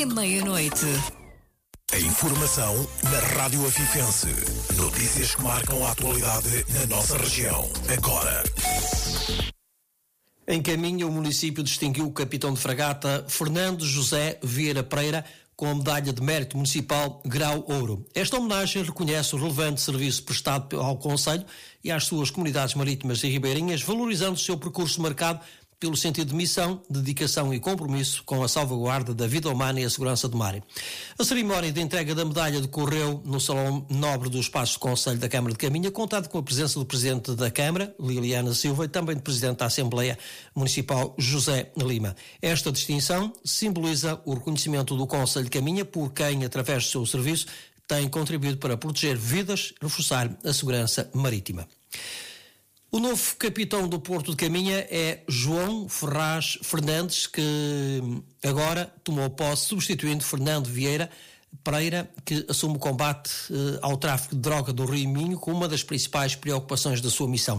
meia-noite. A informação na Rádio Afifense. Notícias que marcam a atualidade na nossa região. Agora. Em Caminha, o município distinguiu o capitão de fragata Fernando José Vieira Pereira com a medalha de mérito municipal Grau Ouro. Esta homenagem reconhece o relevante serviço prestado ao Concelho e às suas comunidades marítimas e ribeirinhas, valorizando o seu percurso marcado pelo sentido de missão, dedicação e compromisso com a salvaguarda da vida humana e a segurança do mar. A cerimónia de entrega da medalha decorreu no Salão Nobre do Espaço do Concelho da Câmara de Caminha, contado com a presença do Presidente da Câmara, Liliana Silva, e também do Presidente da Assembleia Municipal, José Lima. Esta distinção simboliza o reconhecimento do Concelho de Caminha por quem, através do seu serviço, tem contribuído para proteger vidas e reforçar a segurança marítima. O novo capitão do Porto de Caminha é João Ferraz Fernandes, que agora tomou posse, substituindo Fernando Vieira Pereira, que assume o combate ao tráfico de droga do Rio Minho como uma das principais preocupações da sua missão.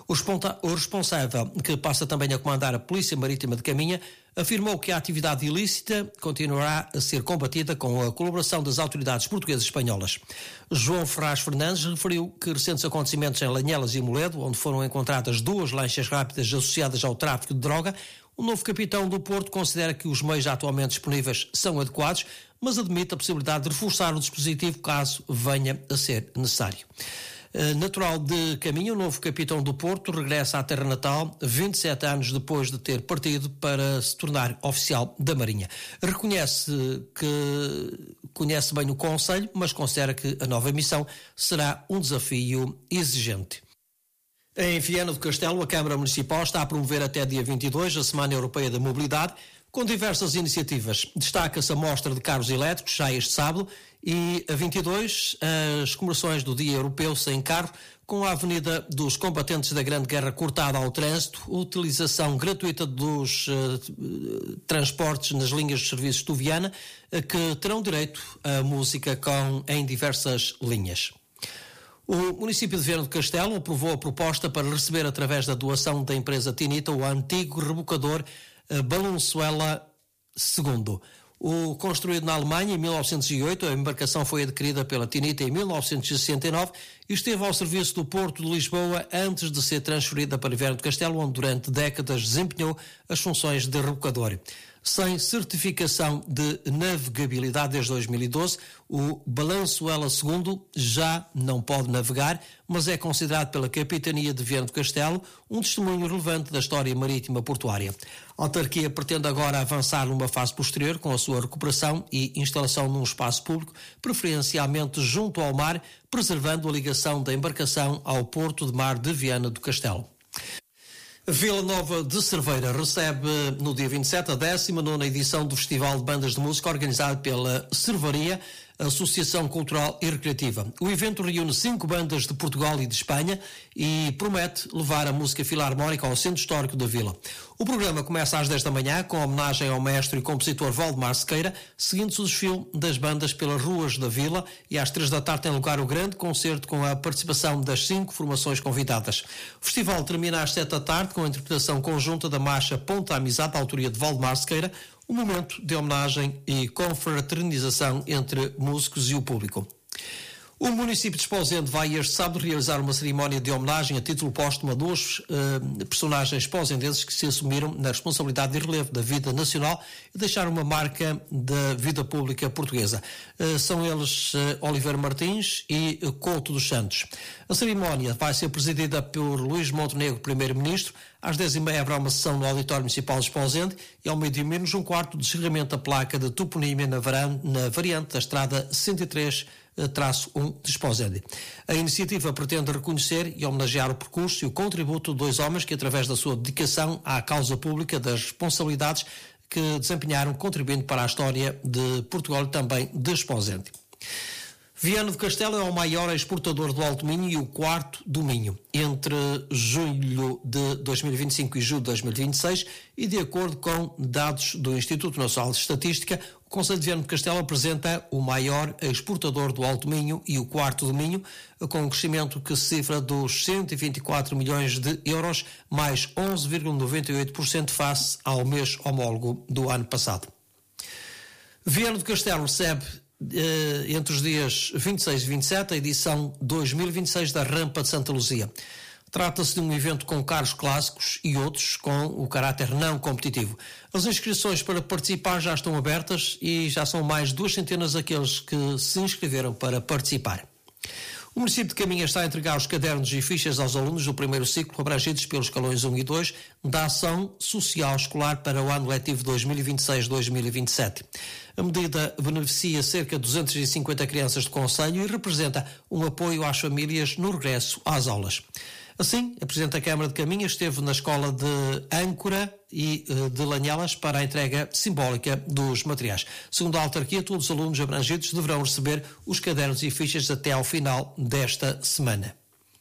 O responsável, que passa também a comandar a Polícia Marítima de Caminha, afirmou que a atividade ilícita continuará a ser combatida com a colaboração das autoridades portuguesas e espanholas. João Ferraz Fernandes referiu que recentes acontecimentos em Lanhelas e Moledo, onde foram encontradas 2 lanchas rápidas associadas ao tráfico de droga, o novo capitão do Porto considera que os meios atualmente disponíveis são adequados, mas admite a possibilidade de reforçar o dispositivo caso venha a ser necessário. Natural de Caminha, o novo capitão do Porto regressa à terra natal 27 anos depois de ter partido para se tornar oficial da Marinha. Reconhece que conhece bem o Concelho, mas considera que a nova missão será um desafio exigente. Em Viana do Castelo, a Câmara Municipal está a promover até dia 22 a Semana Europeia da Mobilidade, com diversas iniciativas. Destaca-se a mostra de carros elétricos, já este sábado, e a 22, as comemorações do Dia Europeu Sem Carro, com a Avenida dos Combatentes da Grande Guerra cortada ao trânsito, utilização gratuita dos transportes nas linhas de serviços do Viana, que terão direito a música em diversas linhas. O município de Viana do Castelo aprovou a proposta para receber, através da doação da empresa Tinita, o antigo rebocador Balançuela II. Construído na Alemanha em 1908, a embarcação foi adquirida pela Tinita em 1969 e esteve ao serviço do Porto de Lisboa antes de ser transferida para Viana do Castelo, onde durante décadas desempenhou as funções de rebocador. Sem certificação de navegabilidade desde 2012, o Balançuela II já não pode navegar, mas é considerado pela Capitania de Viana do Castelo um testemunho relevante da história marítima portuária. A autarquia pretende agora avançar numa fase posterior com a sua recuperação e instalação num espaço público, preferencialmente junto ao mar, preservando a ligação da embarcação ao Porto de Mar de Viana do Castelo. Vila Nova de Cerveira recebe no dia 27 a 19ª edição do Festival de Bandas de Música organizado pela Cervaria, Associação Cultural e Recreativa. O evento reúne 5 bandas de Portugal e de Espanha e promete levar a música filarmónica ao centro histórico da vila. O programa começa às 10 da manhã com homenagem ao mestre e compositor Valdemar Sequeira, seguindo-se o desfile das bandas pelas ruas da vila, e às 3 da tarde tem lugar o grande concerto com a participação das 5 formações convidadas. O festival termina às 7 da tarde com a interpretação conjunta da marcha Ponta à Amizade, da autoria de Valdemar Sequeira, um momento de homenagem e confraternização entre músicos e o público. O município de Esposende vai este sábado realizar uma cerimónia de homenagem a título póstumo a 2 personagens esposendenses que se assumiram na responsabilidade e relevo da vida nacional e deixaram uma marca da vida pública portuguesa. São eles Oliveira Martins e Couto dos Santos. A cerimónia vai ser presidida por Luís Montenegro, Primeiro-Ministro. Às 10h30 haverá uma sessão no Auditório Municipal de Esposende e ao meio-dia menos um quarto de descerramento da placa de toponímia na variante da estrada 103-1 de Esposende. A iniciativa pretende reconhecer e homenagear o percurso e o contributo de 2 homens que, através da sua dedicação à causa pública, das responsabilidades que desempenharam, contribuindo para a história de Portugal e também de Esposende. Viana do Castelo é o maior exportador do Alto Minho e o 4º do Minho. Entre julho de 2025 e julho de 2026, e de acordo com dados do Instituto Nacional de Estatística, o Concelho de Viana do Castelo apresenta o maior exportador do Alto Minho e o 4º do Minho, com um crescimento que se cifra dos 124 milhões de euros, mais 11,98% face ao mês homólogo do ano passado. Viana do Castelo recebe entre os dias 26 e 27 a edição 2026 da Rampa de Santa Luzia. Trata-se de um evento com carros clássicos e outros com o caráter não competitivo. As inscrições para participar já estão abertas e já são mais de 200 aqueles que se inscreveram para participar. O município de Caminha está a entregar os cadernos e fichas aos alunos do primeiro ciclo abrangidos pelos escalões 1 e 2 da Ação Social Escolar para o ano letivo 2026-2027. A medida beneficia cerca de 250 crianças do concelho e representa um apoio às famílias no regresso às aulas. Assim, a Presidente da Câmara de Caminha esteve na escola de Âncora e de Lanhelas para a entrega simbólica dos materiais. Segundo a autarquia, todos os alunos abrangidos deverão receber os cadernos e fichas até ao final desta semana.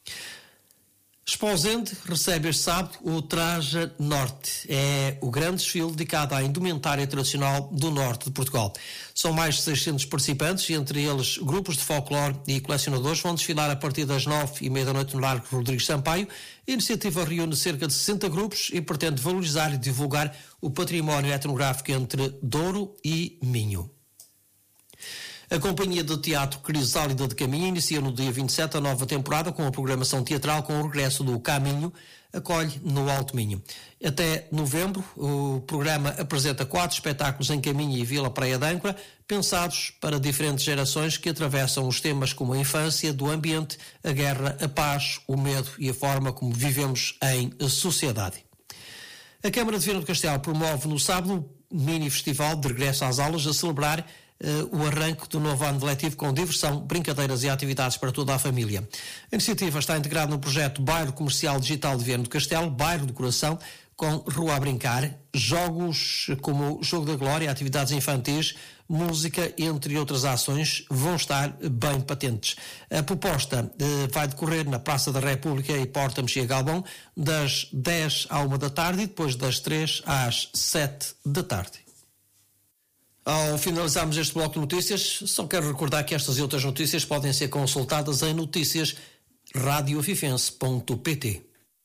Esposende recebe este sábado o Traja Norte. É o grande desfile dedicado à indumentária tradicional do norte de Portugal. São mais de 600 participantes, e entre eles grupos de folclore e colecionadores vão desfilar a partir das 9h30 da noite no Largo Rodrigues Sampaio. A iniciativa reúne cerca de 60 grupos e pretende valorizar e divulgar o património etnográfico entre Douro e Minho. A Companhia de Teatro Crisálida de Caminha inicia no dia 27 a nova temporada com a programação teatral com o regresso do Caminho, acolhe no Alto Minho. Até novembro, o programa apresenta 4 espetáculos em Caminha e Vila Praia de Âncora, pensados para diferentes gerações que atravessam os temas como a infância, do ambiente, a guerra, a paz, o medo e a forma como vivemos em sociedade. A Câmara de Viana do Castelo promove no sábado um mini-festival de regresso às aulas a celebrar o arranque do novo ano letivo com diversão, brincadeiras e atividades para toda a família. A iniciativa está integrada no projeto Bairro Comercial Digital de Viana do Castelo, Bairro do Coração, com Rua a Brincar, jogos como Jogo da Glória, atividades infantis, música, entre outras ações, vão estar bem patentes. A proposta vai decorrer na Praça da República e Porta Mexia Galvão, das 10 à 1 da tarde e depois das 3 às 7 da tarde. Ao finalizarmos este bloco de notícias, só quero recordar que estas e outras notícias podem ser consultadas em noticiasradioafifense.pt.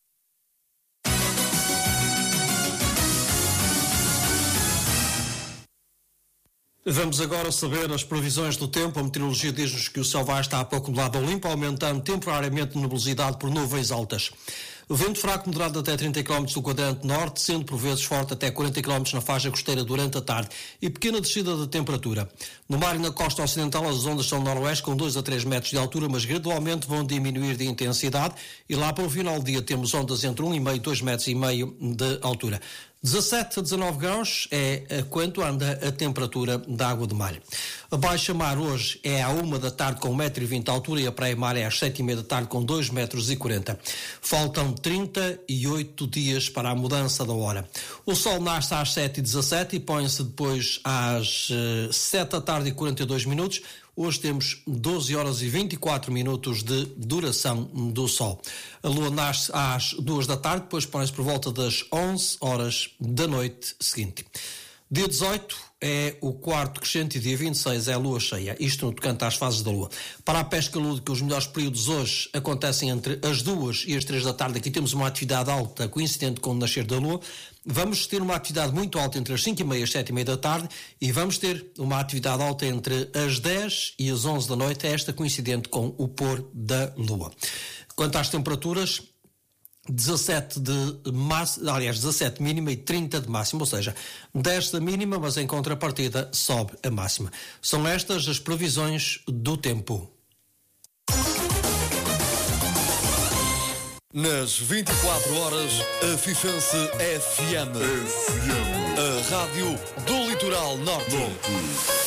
Vamos agora saber as previsões do tempo. A meteorologia diz-nos que o céu vai estar pouco nublado ou limpo, aumentando temporariamente a nebulosidade por nuvens altas. O vento fraco moderado até 30 km do quadrante norte, sendo por vezes forte até 40 km na faixa costeira durante a tarde, e pequena descida da temperatura. No mar e na costa ocidental as ondas são noroeste com 2 a 3 metros de altura, mas gradualmente vão diminuir de intensidade, e lá para o final do dia temos ondas entre 1,5 e 2,5 metros de altura. 17 a 19 graus é quanto anda a temperatura da água do mar. A baixa mar hoje é à 1 da tarde com 1,20 m de altura e a praia-mar é às 7h30 da tarde com 2,40 m. Faltam 38 dias para a mudança da hora. O sol nasce às 7h17 e põe-se depois às 7 da tarde e 42 minutos. Hoje temos 12 horas e 24 minutos de duração do sol. A lua nasce às 2 da tarde, depois põe-se por volta das 11 horas da noite seguinte. Dia 18 é o quarto crescente e dia 26 é a lua cheia, isto no tocante às fases da lua. Para a pesca lúdica, os melhores períodos hoje acontecem entre as 2 e as 3 da tarde. Aqui temos uma atividade alta coincidente com o nascer da lua. Vamos ter uma atividade muito alta entre as 5h30 e as 7h30 da tarde e vamos ter uma atividade alta entre as 10 e as 11 da noite, esta coincidente com o pôr da lua. Quanto às temperaturas, 17 mínima e 30 de máxima, ou seja, 10 da mínima, mas em contrapartida sobe a máxima. São estas as previsões do tempo. Nas 24 horas, a Fifense FM. A rádio do Litoral Norte.